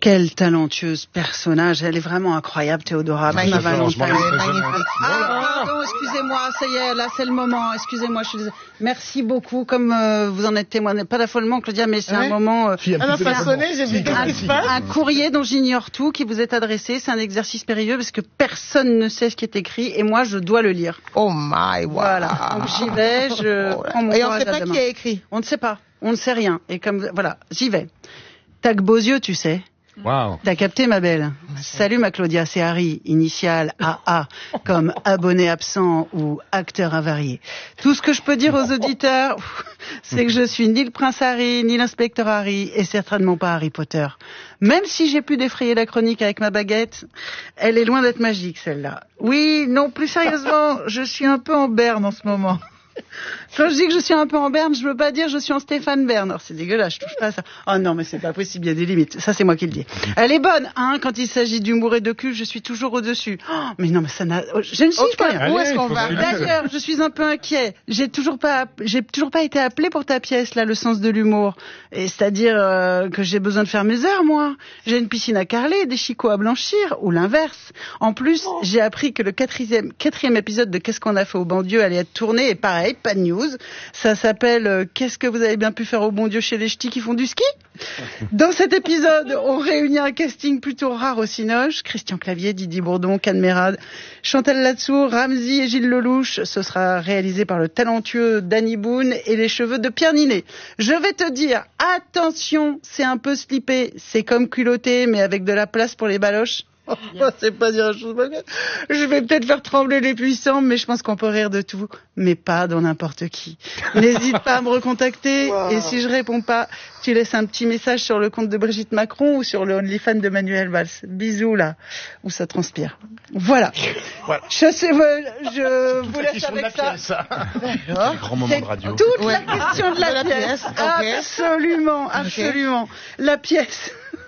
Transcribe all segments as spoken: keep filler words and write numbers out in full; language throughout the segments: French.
Quelle talentueuse personnage, elle est vraiment incroyable, Théodora. Magnifique. Ah, pardon, excusez-moi, ça y est, là c'est le moment, excusez-moi, je suis désolée. Merci beaucoup, comme euh, vous en êtes témoin, pas d'affolement Claudia, mais c'est ouais. un moment... Euh, Elle m'a façonné, j'ai vu un, un courrier dont j'ignore tout, qui vous est adressé, c'est un exercice périlleux parce que personne ne sait ce qui est écrit et moi je dois le lire. Oh my, wow. Voilà, donc j'y vais, je oh prends mon et on ne sait pas demain. Qui a écrit. On ne sait pas, on ne sait rien, et comme, voilà, j'y vais. T'as que beaux yeux, tu sais. Wow. T'as capté, ma belle. Salut, ma Claudia, c'est Harry, initial A A, comme abonné absent ou acteur avarié. Tout ce que je peux dire aux auditeurs, c'est que je suis ni le prince Harry, ni l'inspecteur Harry, et certainement pas Harry Potter. Même si j'ai pu défrayer la chronique avec ma baguette, elle est loin d'être magique, celle-là. Oui, non, plus sérieusement, je suis un peu en berne en ce moment. Quand je dis que je suis un peu en berne, je veux pas dire je suis en Stéphane Bern. Alors, c'est dégueulasse, je touche pas à ça. Oh non, mais c'est pas possible, il y a des limites. Ça, c'est moi qui le dis. Elle est bonne, hein, quand il s'agit d'humour et de cul, je suis toujours au-dessus. Oh, mais non, mais ça n'a, je ne suis okay. pas rien. Où est-ce qu'on va? D'ailleurs, je suis un peu inquiet. J'ai toujours pas, j'ai toujours pas été appelé pour ta pièce, là, le sens de l'humour. Et c'est-à-dire, euh, que j'ai besoin de faire mes heures, moi. J'ai une piscine à carreler, des chicots à blanchir, ou l'inverse. En plus, oh. j'ai appris que le quatrième, quatrième épisode de Qu'est-ce qu'on a fait au bon Dieu allait être tourné, et pareil, pas de news. Ça s'appelle euh, Qu'est-ce que vous avez bien pu faire au bon Dieu chez les ch'tis qui font du ski? Dans cet épisode, on réunit un casting plutôt rare au Cinoche. Christian Clavier, Didier Bourdon, Canmerade, Chantal Latsou, Ramzy et Gilles Lelouch. Ce sera réalisé par le talentueux Danny Boone et les cheveux de Pierre Ninet. Je vais te dire, attention, c'est un peu slippé, c'est comme culotté, mais avec de la place pour les baloches. Oh, c'est pas dire une chose. Je vais peut-être faire trembler les puissants, mais je pense qu'on peut rire de tout, mais pas dans n'importe qui. N'hésite pas à me recontacter, wow. Et si je réponds pas, tu laisses un petit message sur le compte de Brigitte Macron ou sur le OnlyFans de Manuel Valls. Bisous là, où ça transpire. Voilà. voilà. Je sais, je vous laisse avec ça. Pièce, ça. Un grand moment de radio. Toute ouais. la question de la, la pièce. pièce. Okay. Absolument, absolument. Okay. La pièce.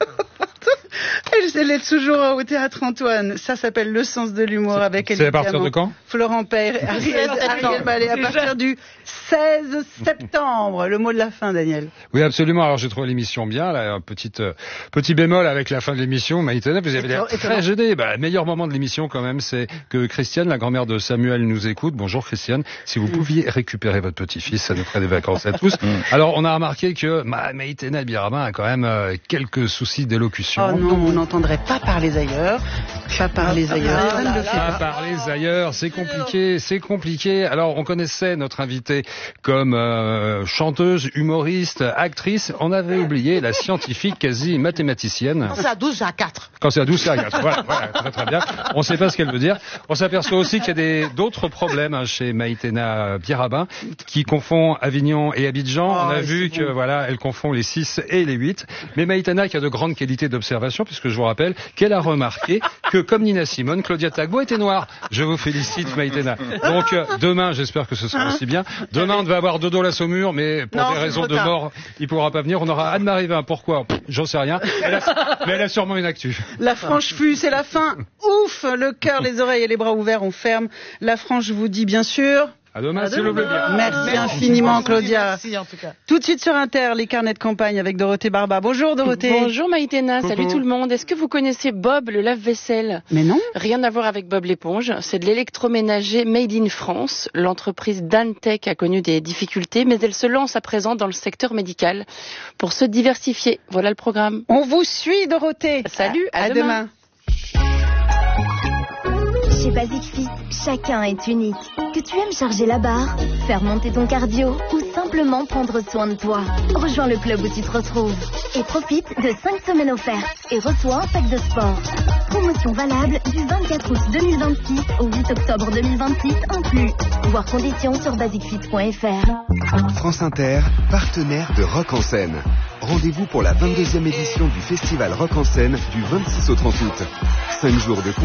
Elle est toujours au Théâtre Antoine. Ça s'appelle Le sens de l'humour avec elle. C'est à partir de quand? Florent Père, Ariel, Ariel Ballet, à partir du seize septembre. Le mot de la fin, Daniel. Oui, absolument. Alors, j'ai trouvé l'émission bien. Là, un petit, euh, petit bémol avec la fin de l'émission. Maïtena, vous avez l'air très gênée. Bah, le meilleur moment de l'émission, quand même, c'est que Christiane, la grand-mère de Samuel, nous écoute. Bonjour, Christiane. Si vous pouviez récupérer votre petit-fils, ça nous ferait des vacances à tous. Alors, on a remarqué que Ma- Maïtena Birabin a quand même euh, quelques soucis d'élocution. Oh non, on n'entendrait pas parler ailleurs. Pas parler ailleurs. Ah, là, là, pas parler ailleurs, c'est compliqué, c'est compliqué. Alors, on connaissait notre invitée comme euh, chanteuse, humoriste, actrice. On avait oublié la scientifique quasi mathématicienne. Quand c'est à douze, c'est à quatre. Quand c'est à douze, c'est à quatre. Voilà, voilà, très très bien. On ne sait pas ce qu'elle veut dire. On s'aperçoit aussi qu'il y a des, d'autres problèmes hein, chez Maïtena Birabin, qui confond Avignon et Abidjan. Oh, on a vu que bon. voilà, elle confond les six et les huit. Mais Maïtena qui a de grandes qualités d'observation, puisque je vous rappelle qu'elle a remarqué que comme Nina Simone, Claudia Tagbo était noire. Je vous félicite, Maïtena. Donc euh, demain, j'espère que ce sera aussi bien. Demain, on devait avoir Dodo la Saumure, mais pour non, des raisons de mort, il pourra pas venir. On aura Anne-Marie Vin. Pourquoi? J'en sais rien. Elle a, mais elle a sûrement une actu. La franche fut, c'est la fin. Ouf, le cœur, les oreilles et les bras ouverts, on ferme. La franche vous dit bien sûr. À demain, si le veut bien. Merci, Merci infiniment, Claudia. Merci, en tout cas. Tout de suite sur Inter, les carnets de campagne avec Dorothée Barba. Bonjour, Dorothée. Bonjour, Maïtena. Coucou. Salut tout le monde. Est-ce que vous connaissez Bob, le lave-vaisselle? Mais non. Rien à voir avec Bob l'éponge. C'est de l'électroménager made in France. L'entreprise Dantec a connu des difficultés, mais elle se lance à présent dans le secteur médical pour se diversifier. Voilà le programme. On vous suit, Dorothée. Salut, à, à demain. demain. Chez Basic Fit, chacun est unique. Que tu aimes charger la barre, faire monter ton cardio ou simplement prendre soin de toi, rejoins le club où tu te retrouves et profite de cinq semaines offertes et reçois un sac de sport. Promotion valable du vingt-quatre août deux mille vingt-six au huit octobre deux mille vingt-six inclus. Voir conditions sur basic fit point f r. France Inter, partenaire de Rock en Scène. Rendez-vous pour la vingt-deuxième édition du festival Rock en Scène du vingt-six au trente août. cinq jours de